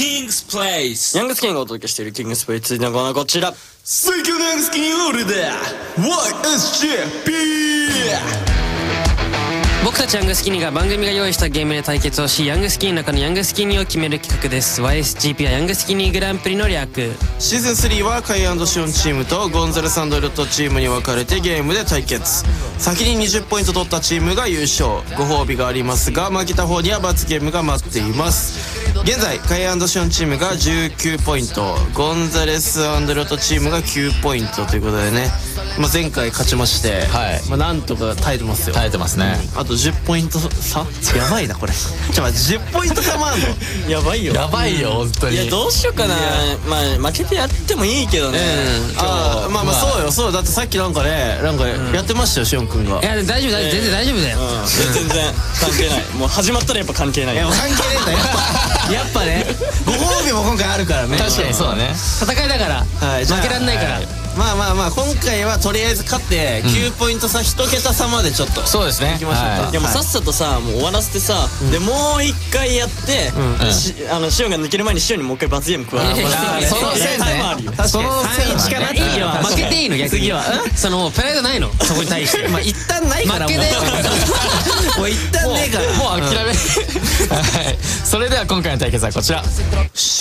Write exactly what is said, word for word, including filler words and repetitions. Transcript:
キングスプレイス。 ヤングスキンがお届けしているキングスプレイ続いてのコーナーこちら。 最強のヤングスキンオールだ ワイエスジェーピー。 僕たちヤングスキニが番組が用意したゲームで対決をし、ヤングスキニの中のヤングスキニを決める企画です。 ワイエスジーピー はヤングスキニグランプリの略。 シーズンスリーはカイ&シオンチームとゴンザレス&ロットチームに分かれてゲームで対決。先ににじゅっポイント取ったチームが優勝。ご褒美がありますが負けた方には罰ゲームが待っています。現在カイ&シオンチームがじゅうきゅうポイント、ゴンザレス&ロットチームがきゅうポイントということでね、まあ、前回勝ちまして、 はいまあ、なんとか耐えてますよ。 耐えてますね。 あとじゅっポイント差やばいなこれ。ちょ待ってじゅっポイント差もあんのやばいよ。 やばいよ本当に。 いやどうしようかな。まあ負けてやってもいいけどね。 うんあまあまあそうよそうだってさっきなんかねなんかやってましたよしおんくんが。 いや大丈夫大丈夫、全然大丈夫だよ。 うん全然関係ない。もう始まったらやっぱ関係ない。 いや関係ねえんだやっぱやっぱねご褒美も今回あるからね。 確かにそうだね。 戦いだから、 はい負けらんないから、 はいまあまあまあ今回はとりあえず勝ってきゅうポイント差いち桁差までちょっとそうですね。 いきましょうか。 はいいやもうさっさとさもう終わらせてさ、でもう一回やって、しあのシオンが抜ける前にシオンにもう一回罰ゲーム加える。 あーそのせいねタイムあるよ。 そのせいいちかな。 いいよ負けていいの逆に。 次はそのプライドないのそこに対してまあ一旦ないからもう負けだよもう一旦ねえからもう諦めはい。それでは今回の対決はこちら。